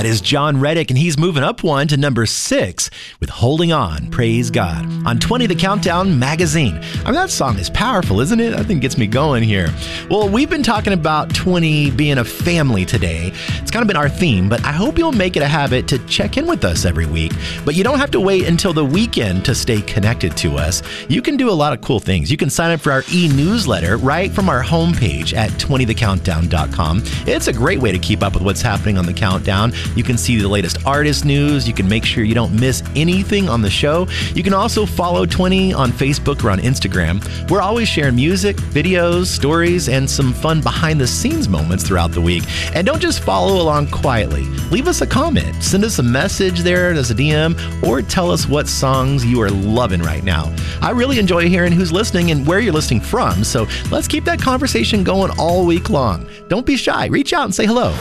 That is John Reddick, and he's moving up one to number 6 with Holding On, Praise God, on 20 The Countdown Magazine. I mean, that song is powerful, isn't it? I think it gets me going here. Well, we've been talking about 20 being a family today. It's kind of been our theme, but I hope you'll make it a habit to check in with us every week. But you don't have to wait until the weekend to stay connected to us. You can do a lot of cool things. You can sign up for our e-newsletter right from our homepage at 20thecountdown.com. It's a great way to keep up with what's happening on the countdown. You can see the latest artist news. You can make sure you don't miss anything on the show. You can also follow 20 on Facebook or on Instagram. We're always sharing music, videos, stories, and some fun behind-the-scenes moments throughout the week. And don't just follow along quietly. Leave us a comment. Send us a message there as a DM, or tell us what songs you are loving right now. I really enjoy hearing who's listening and where you're listening from, so let's keep that conversation going all week long. Don't be shy. Reach out and say hello.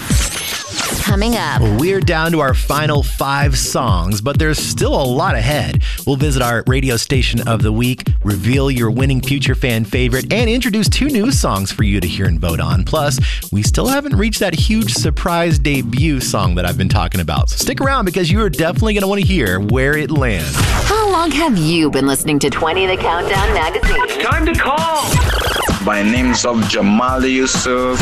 Coming up, we're down to our final 5 songs, but there's still a lot ahead. We'll visit our radio station of the week, reveal your winning future fan favorite, and introduce 2 new songs for you to hear and vote on. Plus, we still haven't reached that huge surprise debut song that I've been talking about. So stick around, because you are definitely going to want to hear where it lands. How long have you been listening to 20 The Countdown Magazine? It's time to call! My name's of Jamal Yusuf.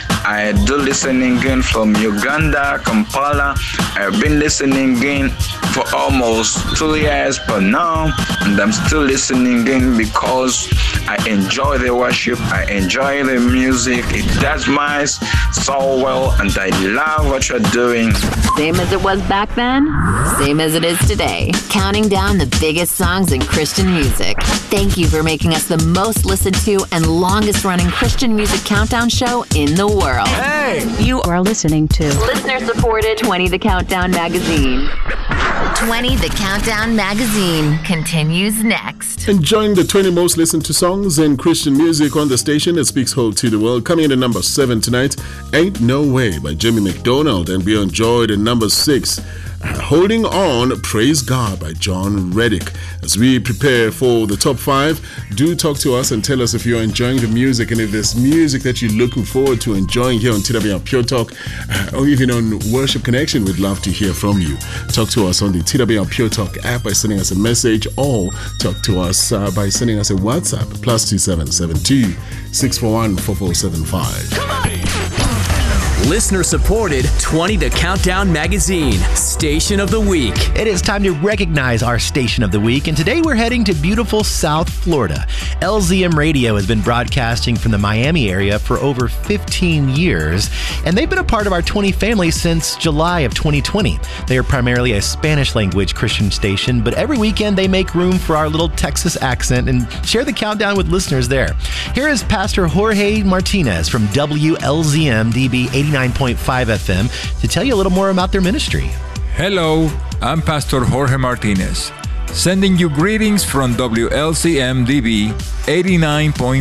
I do listening in from Uganda, Kampala. I've been listening in for almost 2 years per now, and I'm still listening in because I enjoy the worship, I enjoy the music. It does my soul well, and I love what you're doing. Same as it was back then, same as it is today. Counting down the biggest songs in Christian music. Thank you for making us the most listened to and longest running Christian music countdown show in the world. Hey! You are listening to listener-supported 20 The Countdown Magazine. 20 The Countdown Magazine continues next. Enjoying the 20 most listened to songs in Christian music on the station that speaks hope to the world. Coming in at number 7 tonight, Ain't No Way by Jimmy McDonald, and beyond joy at number 6. Holding On, Praise God by John Reddick. As we prepare for the top 5, do talk to us and tell us if you're enjoying the music, and if there's music that you're looking forward to enjoying here on TWR Pure Talk, or even on Worship Connection. We'd love to hear from you. Talk to us on the TWR Pure Talk app by sending us a message, or talk to us by sending us a WhatsApp, +2772 641 4475. Listener-supported 20 The Countdown Magazine, Station of the Week. It is time to recognize our Station of the Week, and today we're heading to beautiful South Florida. LZM Radio has been broadcasting from the Miami area for over 15 years, and they've been a part of our 20 family since July of 2020. They are primarily a Spanish-language Christian station, but every weekend they make room for our little Texas accent and share the countdown with listeners there. Here is Pastor Jorge Martinez from WLZM DB 89.5 FM to tell you a little more about their ministry. Hello, I'm Pastor Jorge Martinez, sending you greetings from WLCM DB 89.5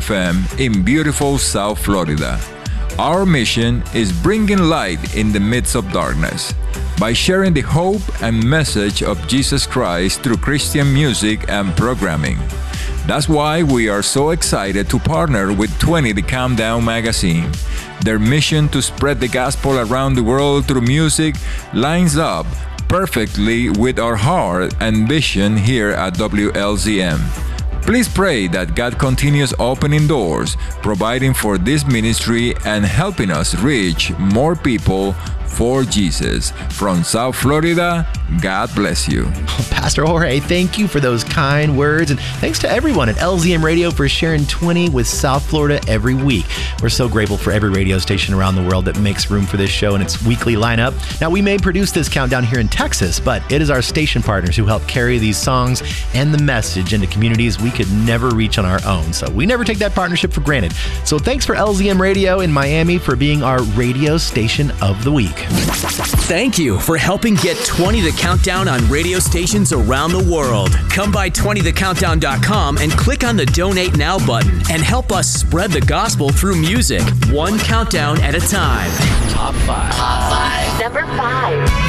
FM in beautiful South Florida. Our mission is bringing light in the midst of darkness by sharing the hope and message of Jesus Christ through Christian music and programming. That's why we are so excited to partner with 20 The Countdown Magazine. Their mission to spread the gospel around the world through music lines up perfectly with our heart and vision here at WLZM. Please pray that God continues opening doors, providing for this ministry, and helping us reach more people for Jesus. From South Florida, God bless you. Pastor Jorge, thank you for those kind words, and thanks to everyone at LZM Radio for sharing 20 with South Florida every week. We're so grateful for every radio station around the world that makes room for this show and its weekly lineup. Now, we may produce this countdown here in Texas, but it is our station partners who help carry these songs and the message into communities we could never reach on our own. So we never take that partnership for granted. So thanks for LZM Radio in Miami for being our radio station of the week. Thank you for helping get 20 The Countdown on radio stations around the world. Come by 20thecountdown.com and click on the Donate Now button and help us spread the gospel through music, one countdown at a time. Top 5. Number 5.